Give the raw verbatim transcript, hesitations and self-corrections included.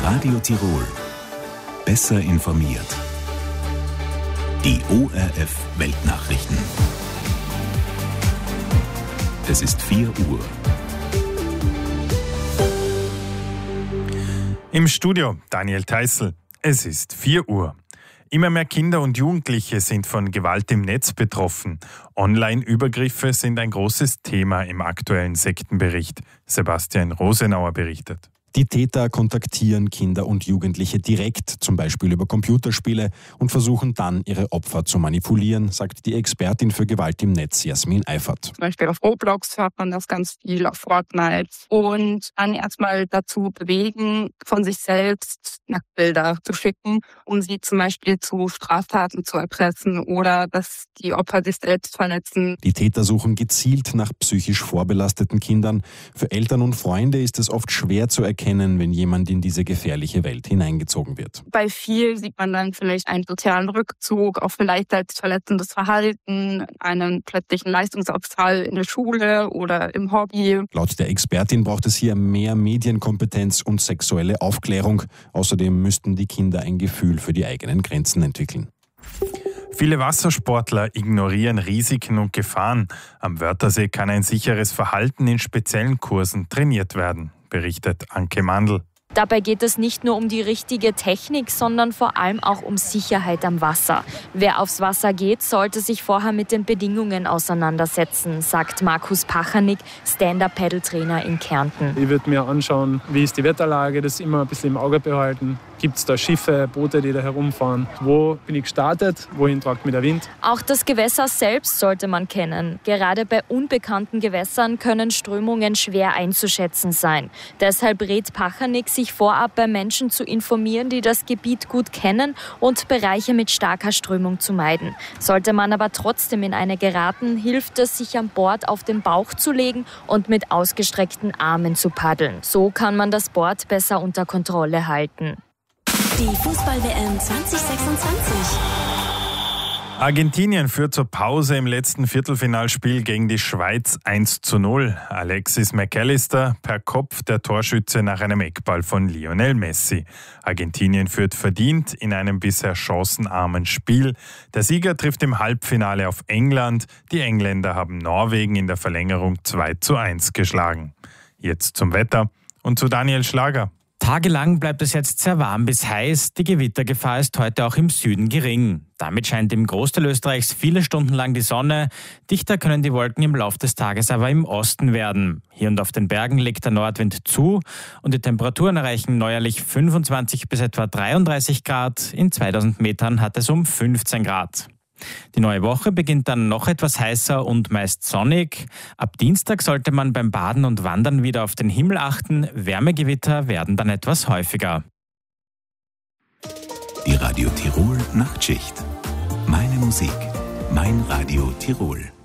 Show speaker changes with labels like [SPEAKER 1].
[SPEAKER 1] Radio Tirol. Besser informiert. Die O R F Weltnachrichten. Es ist vier Uhr.
[SPEAKER 2] Im Studio Daniel Theißl. Es ist vier Uhr. Immer mehr Kinder und Jugendliche sind von Gewalt im Netz betroffen. Online-Übergriffe sind ein großes Thema im aktuellen Sektenbericht. Sebastian Rosenauer berichtet.
[SPEAKER 3] Die Täter kontaktieren Kinder und Jugendliche direkt, zum Beispiel über Computerspiele, und versuchen dann, ihre Opfer zu manipulieren, sagt die Expertin für Gewalt im Netz, Jasmin Eifert.
[SPEAKER 4] Zum Beispiel auf Roblox hört man das ganz viel, auf Fortnite. Und dann erstmal dazu bewegen, von sich selbst Nacktbilder zu schicken, um sie zum Beispiel zu Straftaten zu erpressen oder dass die Opfer sich selbst verletzen.
[SPEAKER 3] Die Täter suchen gezielt nach psychisch vorbelasteten Kindern. Für Eltern und Freunde ist es oft schwer zu erkennen, wenn jemand in diese gefährliche Welt hineingezogen wird.
[SPEAKER 4] Bei viel sieht man dann vielleicht einen sozialen Rückzug, auch vielleicht selbstverletzendes Verhalten, einen plötzlichen Leistungsabfall in der Schule oder im Hobby.
[SPEAKER 3] Laut der Expertin braucht es hier mehr Medienkompetenz und sexuelle Aufklärung. Außerdem müssten die Kinder ein Gefühl für die eigenen Grenzen entwickeln.
[SPEAKER 2] Viele Wassersportler ignorieren Risiken und Gefahren. Am Wörthersee kann ein sicheres Verhalten in speziellen Kursen trainiert werden, berichtet Anke Mandl.
[SPEAKER 5] Dabei geht es nicht nur um die richtige Technik, sondern vor allem auch um Sicherheit am Wasser. Wer aufs Wasser geht, sollte sich vorher mit den Bedingungen auseinandersetzen, sagt Markus Pachernik, Stand-Up-Paddle-Trainer in Kärnten.
[SPEAKER 6] Ich würde mir anschauen, wie ist die Wetterlage, das immer ein bisschen im Auge behalten. Gibt es da Schiffe, Boote, die da herumfahren? Wo bin ich gestartet? Wohin tragt mich der Wind?
[SPEAKER 5] Auch das Gewässer selbst sollte man kennen. Gerade bei unbekannten Gewässern können Strömungen schwer einzuschätzen sein. Deshalb rät Pachernik, sich vorab bei Menschen zu informieren, die das Gebiet gut kennen und Bereiche mit starker Strömung zu meiden. Sollte man aber trotzdem in eine geraten, hilft es, sich an Bord auf den Bauch zu legen und mit ausgestreckten Armen zu paddeln. So kann man das Board besser unter Kontrolle halten.
[SPEAKER 7] Die Fußball-W M zwanzig sechsundzwanzig.
[SPEAKER 2] Argentinien führt zur Pause im letzten Viertelfinalspiel gegen die Schweiz eins zu null. Alexis McAllister per Kopf der Torschütze nach einem Eckball von Lionel Messi. Argentinien führt verdient in einem bisher chancenarmen Spiel. Der Sieger trifft im Halbfinale auf England. Die Engländer haben Norwegen in der Verlängerung zwei zu eins geschlagen. Jetzt zum Wetter und zu Daniel Schlager.
[SPEAKER 8] Tagelang bleibt es jetzt sehr warm bis heiß. Die Gewittergefahr ist heute auch im Süden gering. Damit scheint im Großteil Österreichs viele Stunden lang die Sonne. Dichter können die Wolken im Laufe des Tages aber im Osten werden. Hier und auf den Bergen legt der Nordwind zu und die Temperaturen erreichen neuerlich fünfundzwanzig bis etwa dreiunddreißig Grad. In zweitausend Metern hat es um fünfzehn Grad. Die neue Woche beginnt dann noch etwas heißer und meist sonnig. Ab Dienstag sollte man beim Baden und Wandern wieder auf den Himmel achten. Wärmegewitter werden dann etwas häufiger.
[SPEAKER 1] Die Radio Tirol Nachtschicht. Meine Musik, mein Radio Tirol.